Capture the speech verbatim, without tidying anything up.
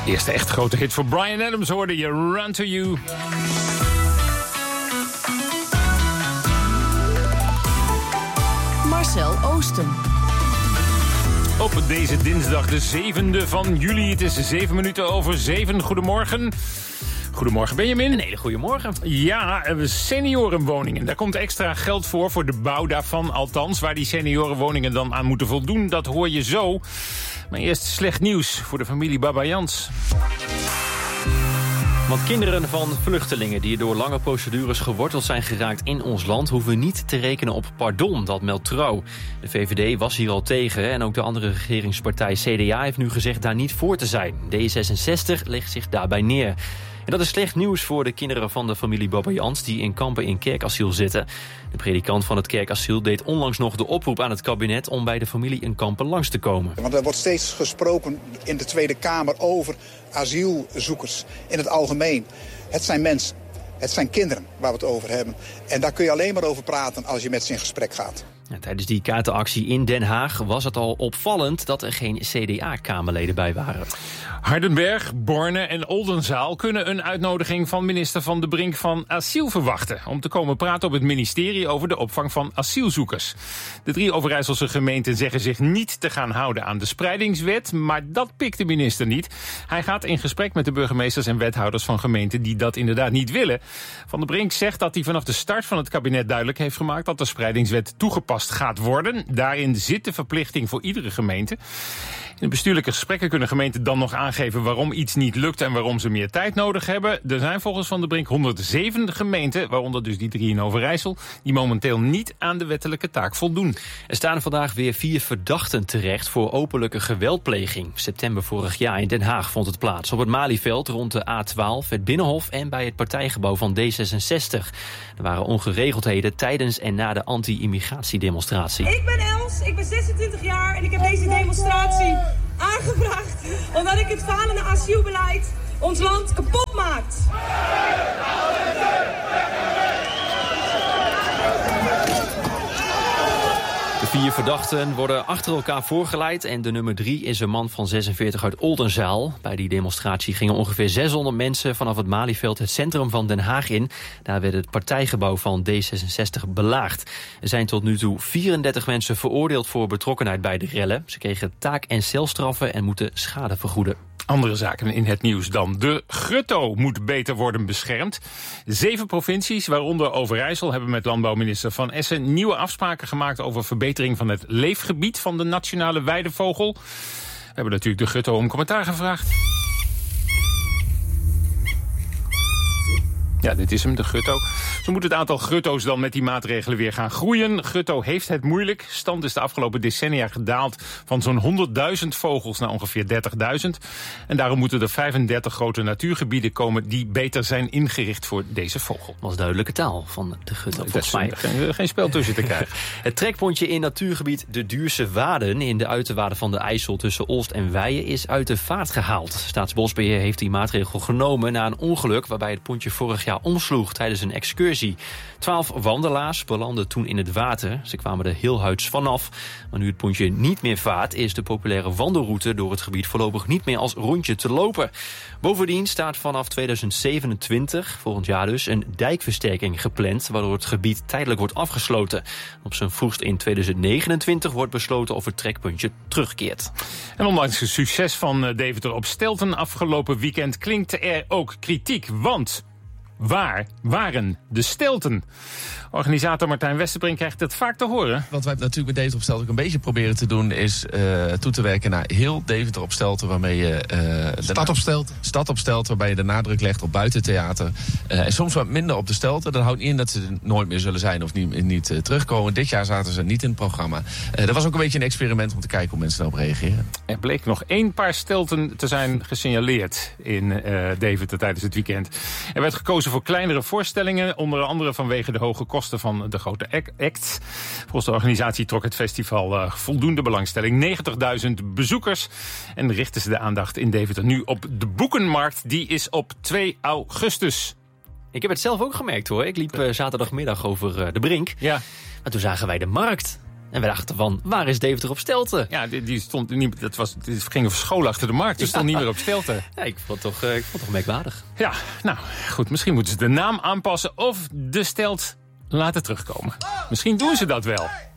Eerste echt grote hit voor Bryan Adams hoorde je, Run to You. Marcel Oosten. Op deze dinsdag de zevende van juli. Het is zeven minuten over zeven. Goedemorgen. Goedemorgen Benjamin. Een hele goede morgen. Ja, seniorenwoningen. Daar komt extra geld voor, voor de bouw daarvan althans. Waar die seniorenwoningen dan aan moeten voldoen, dat hoor je zo. Maar eerst slecht nieuws voor de familie Babayans. Want kinderen van vluchtelingen die door lange procedures geworteld zijn geraakt in ons land hoeven niet te rekenen op pardon, dat meldt Trouw. De V V D was hier al tegen en ook de andere regeringspartij C D A heeft nu gezegd daar niet voor te zijn. D zesenzestig legt zich daarbij neer. En dat is slecht nieuws voor de kinderen van de familie Babayans die in kampen in kerkasiel zitten. De predikant van het kerkasiel deed onlangs nog de oproep aan het kabinet om bij de familie in kampen langs te komen. Want er wordt steeds gesproken in de Tweede Kamer over asielzoekers in het algemeen. Het zijn mensen, het zijn kinderen waar we het over hebben. En daar kun je alleen maar over praten als je met ze in gesprek gaat. Ja, tijdens die kaartenactie in Den Haag was het al opvallend dat er geen C D A-kamerleden bij waren. Hardenberg, Borne en Oldenzaal kunnen een uitnodiging van minister Van de Brink van Asiel verwachten om te komen praten op het ministerie over de opvang van asielzoekers. De drie Overijsselse gemeenten zeggen zich niet te gaan houden aan de spreidingswet, maar dat pikt de minister niet. Hij gaat in gesprek met de burgemeesters en wethouders van gemeenten die dat inderdaad niet willen. Van de Brink zegt dat hij vanaf de start van het kabinet duidelijk heeft gemaakt dat de spreidingswet toegepast gaat worden. Daarin zit de verplichting voor iedere gemeente. In bestuurlijke gesprekken kunnen gemeenten dan nog aangeven waarom iets niet lukt en waarom ze meer tijd nodig hebben. Er zijn volgens Van der Brink honderdzeven gemeenten, waaronder dus die drie in Overijssel, die momenteel niet aan de wettelijke taak voldoen. Er staan vandaag weer vier verdachten terecht voor openlijke geweldpleging. September vorig jaar in Den Haag vond het plaats. Op het Malieveld rond de A twaalf, het Binnenhof en bij het partijgebouw van D zesenzestig. Er waren ongeregeldheden tijdens en na de anti-immigratiedemonstratie. Ik ben Els, ik ben zesentwintig jaar en ik heb deze demonstratie aangevraagd omdat ik het falende asielbeleid ons land kapot maakt. De vier verdachten worden achter elkaar voorgeleid en de nummer drie is een man van zesenveertig uit Oldenzaal. Bij die demonstratie gingen ongeveer zeshonderd mensen vanaf het Malieveld het centrum van Den Haag in. Daar werd het partijgebouw van D zesenzestig belaagd. Er zijn tot nu toe vierendertig mensen veroordeeld voor betrokkenheid bij de rellen. Ze kregen taak- en celstraffen en moeten schade vergoeden. Andere zaken in het nieuws dan. De grutto moet beter worden beschermd. Zeven provincies, waaronder Overijssel, hebben met landbouwminister Van Essen nieuwe afspraken gemaakt over verbetering van het leefgebied van de nationale weidevogel. We hebben natuurlijk de grutto om commentaar gevraagd. Ja, dit is hem, de grutto. Zo moet het aantal grutto's dan met die maatregelen weer gaan groeien. Grutto heeft het moeilijk. Stand is de afgelopen decennia gedaald van zo'n honderdduizend vogels naar ongeveer dertigduizend. En daarom moeten er vijfendertig grote natuurgebieden komen die beter zijn ingericht voor deze vogel. Dat was duidelijke taal van de grutto, volgens mij. Geen, geen spel tussen te krijgen. Het trekpontje in natuurgebied de Duurse Waden in de uiterwaarden van de IJssel tussen Olst en Weijen is uit de vaart gehaald. Staatsbosbeheer heeft die maatregel genomen na een ongeluk waarbij het pontje vorig jaar omsloeg tijdens een excursie. Twaalf wandelaars belanden toen in het water. Ze kwamen er heel huids vanaf. Maar nu het pontje niet meer vaart, is de populaire wandelroute door het gebied voorlopig niet meer als rondje te lopen. Bovendien staat vanaf tweeduizend zevenentwintig, volgend jaar dus, een dijkversterking gepland, waardoor het gebied tijdelijk wordt afgesloten. Op zijn vroegst in tweeduizend negenentwintig wordt besloten of het trekpuntje terugkeert. En ondanks het succes van Deventer op Stelten afgelopen weekend klinkt er ook kritiek, want waar waren de stelten? Organisator Martijn Westerbrink krijgt het vaak te horen. Wat wij natuurlijk met Deventer op Stelten ook een beetje proberen te doen, is uh, toe te werken naar heel Deventer op Stelten, waarmee je uh, stad op Stelten. Stad op Stelten, waarbij je de nadruk legt op buitentheater. Uh, en soms wat minder op de Stelten. Dat houdt niet in dat ze er nooit meer zullen zijn of niet, niet uh, terugkomen. Dit jaar zaten ze niet in het programma. Uh, dat was ook een beetje een experiment om te kijken hoe mensen daarop reageren. Er bleek nog één paar stelten te zijn gesignaleerd in uh, Deventer tijdens het weekend. Er werd gekozen voor kleinere voorstellingen, onder andere vanwege de hoge kosten van de grote acts. Volgens de organisatie trok het festival uh, voldoende belangstelling. negentigduizend bezoekers. En richten ze de aandacht in Deventer nu op de boekenmarkt. Die is op twee augustus. Ik heb het zelf ook gemerkt hoor. Ik liep uh, zaterdagmiddag over uh, de Brink. Ja. Maar toen zagen wij de markt. En we dachten van, waar is Deventer op Stelten? Ja, die, die stond niet, dat was, het ging over school achter de markt. Dus Ja. stond niet meer op Stelten. Ja, ik vond het toch, uh, ik vond het toch merkwaardig. Ja, nou goed, misschien moeten ze de naam aanpassen of de Stelt laten terugkomen. Misschien doen ze dat wel.